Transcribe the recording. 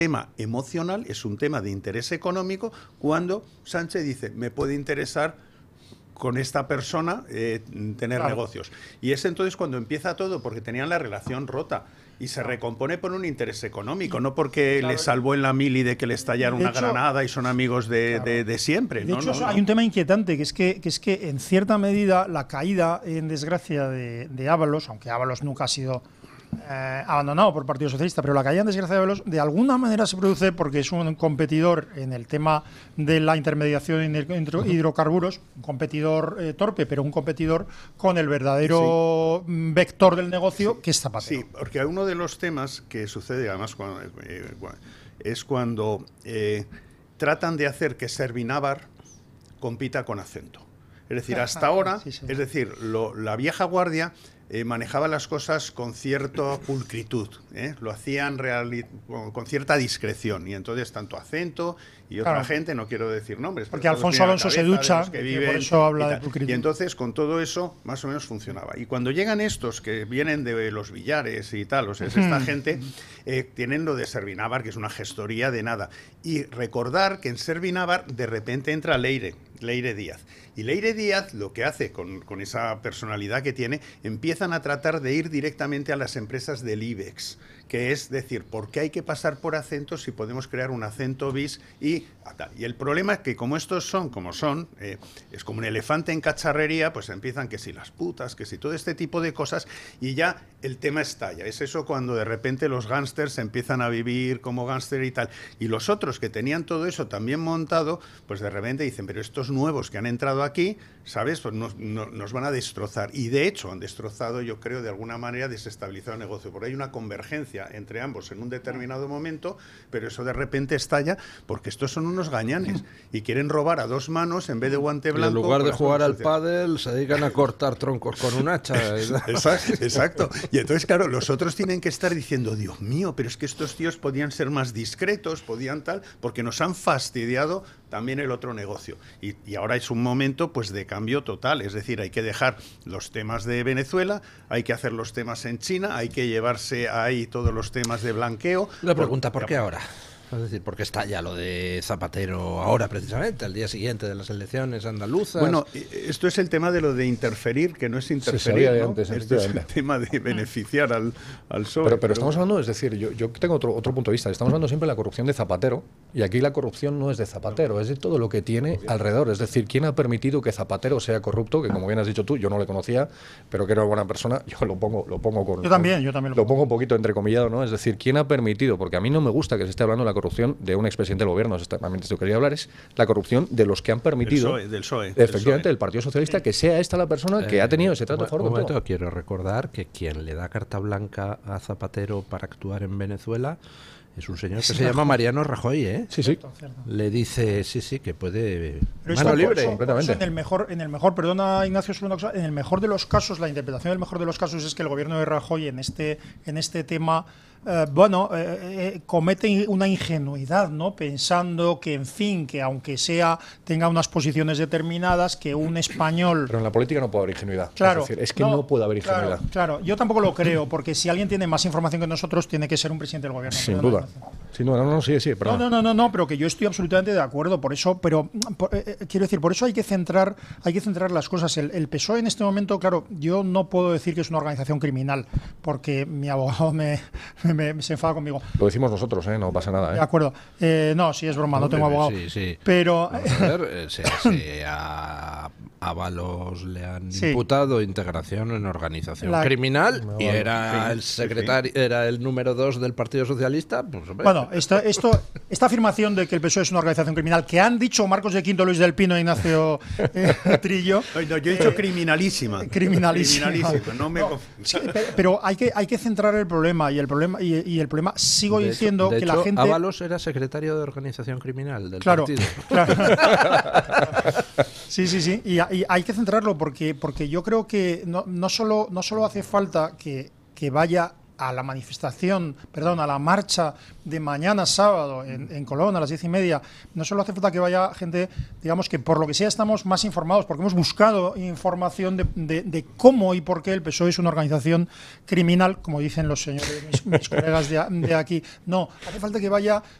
tema emocional, es un tema de interés económico, cuando Sánchez dice, me puede interesar con esta persona tener negocios. Y es entonces cuando empieza todo, porque tenían la relación rota. Y se recompone por un interés económico, no porque le salvó en la mili de que le estallara una granada y son amigos de siempre. De hecho, hay un tema inquietante, que es que en cierta medida la caída en desgracia de Ábalos, aunque Ábalos nunca ha sido abandonado por el Partido Socialista, pero la caída en desgracia de Ábalos de alguna manera se produce porque es un competidor en el tema de la intermediación en hidrocarburos, un competidor torpe, pero un competidor con el verdadero vector del negocio, que es Zapatero. Sí, porque uno de los temas que sucede además es cuando tratan de hacer que Servinávar compita con Acento. Es decir, hasta ahora, es decir, la vieja guardia manejaba las cosas con cierta pulcritud, lo hacían con cierta discreción, y entonces tanto Acento y otra gente, no quiero decir nombres, porque Alfonso Alonso se ducha, por eso habla de pulcritud. Y entonces con todo eso más o menos funcionaba. Y cuando llegan estos que vienen de los Villares y tal, o sea, es esta gente, tienen lo de Servinávar, que es una gestoría de nada. Y recordar que en Servinávar de repente entra Leire Díaz. Y Leire Díaz lo que hace con esa personalidad que tiene, empiezan a tratar de ir directamente a las empresas del IBEX, que es decir, ¿por qué hay que pasar por Acento si podemos crear un Acento bis y tal? Y el problema es que como estos son como son, es como un elefante en cacharrería, pues empiezan que si las putas, que si todo este tipo de cosas, y ya el tema estalla. Es eso cuando de repente los gángsters empiezan a vivir como gángster y tal. Y los otros que tenían todo eso también montado, pues de repente dicen, pero estos nuevos que han entrado aquí, ¿sabes? Pues nos van a destrozar. Y de hecho han destrozado, yo creo, de alguna manera desestabilizado el negocio. Porque hay una convergencia entre ambos en un determinado momento, pero eso de repente estalla porque estos son unos gañanes y quieren robar a dos manos en vez de guante blanco. En lugar de jugar al pádel, se dedican a cortar troncos con un hacha. Exacto. Y entonces, claro, los otros tienen que estar diciendo, Dios mío, pero es que estos tíos podían ser más discretos, podían tal, porque nos han fastidiado también el otro negocio. Y ahora es un momento pues de cambio total, es decir, hay que dejar los temas de Venezuela, hay que hacer los temas en China, hay que llevarse ahí todos los temas de blanqueo. La pregunta, ¿por qué ahora? Es decir, porque está ya lo de Zapatero ahora precisamente, al día siguiente de las elecciones andaluzas. Bueno, esto es el tema de lo de interferir, que no es interferir, ¿no? Antes, esto es el tema de beneficiar al PSOE. Pero estamos hablando, es decir, yo tengo otro punto de vista. Estamos hablando siempre de la corrupción de Zapatero, y aquí la corrupción no es de Zapatero, es de todo lo que tiene alrededor. Es decir, ¿quién ha permitido que Zapatero sea corrupto? Que como bien has dicho tú, yo no le conocía, pero que era buena persona. Yo lo pongo con... Yo también lo pongo un poquito entrecomillado, ¿no? Es decir, ¿quién ha permitido? Porque a mí no me gusta que se esté hablando de la corrupción de un expresidente del gobierno, exactamente esto que quería hablar, es la corrupción de los que han permitido, del PSOE, efectivamente, del Partido Socialista, que sea esta la persona que ha tenido ese trato favor con todo. Quiero recordar que quien le da carta blanca a Zapatero para actuar en Venezuela es un señor que se llama Mariano Rajoy, ¿eh? Sí. Le dice, sí, que puede... Mano libre, completamente. En el mejor, perdona Ignacio, en el mejor de los casos, la interpretación del mejor de los casos es que el gobierno de Rajoy en este tema comete una ingenuidad, ¿no? Pensando que, en fin, que aunque tenga unas posiciones determinadas, que un español... Pero en la política no puede haber ingenuidad. Claro. Es decir, es que no puede haber ingenuidad. Claro, yo tampoco lo creo, porque si alguien tiene más información que nosotros, tiene que ser un presidente del gobierno. Sin duda. Sí, perdón. No, pero que yo estoy absolutamente de acuerdo, por eso, quiero decir, por eso hay que centrar las cosas. El PSOE en este momento, claro, yo no puedo decir que es una organización criminal, porque mi abogado se enfada conmigo. Lo decimos nosotros, no pasa nada. De acuerdo. No, sí, es broma, no tengo abogado. Sí. Pero... Vamos a ver, a Ábalos le han imputado integración en organización criminal y era el secretario, era el número 2 del Partido Socialista. Pues, bueno, esta afirmación de que el PSOE es una organización criminal, que han dicho Marcos de Quinto, Luis del Pino e Ignacio Trillo... No, yo he dicho criminalísima. No me pero hay que centrar el problema, y el problema sigo diciendo que la gente... Ábalos era secretario de organización criminal del partido. Claro. Sí. Y hay que centrarlo porque yo creo que no solo hace falta que vaya a la manifestación, perdón, a la marcha de mañana sábado en Colón a las 10:30, no solo hace falta que vaya gente, digamos que por lo que sea estamos más informados, porque hemos buscado información de cómo y por qué el PSOE es una organización criminal, como dicen los señores, mis colegas de aquí. No, hace falta que vaya